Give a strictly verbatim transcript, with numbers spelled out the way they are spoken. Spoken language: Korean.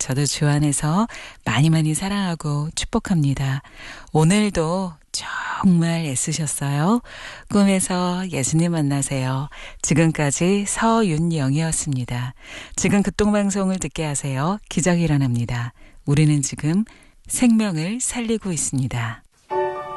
저도 주 안에서 많이 많이 사랑하고 축복합니다. 오늘도 정말 애쓰셨어요. 꿈에서 예수님 만나세요. 지금까지 서윤영이었습니다. 지금 극동방송을 듣게 하세요. 기적이 일어납니다. 우리는 지금 생명을 살리고 있습니다.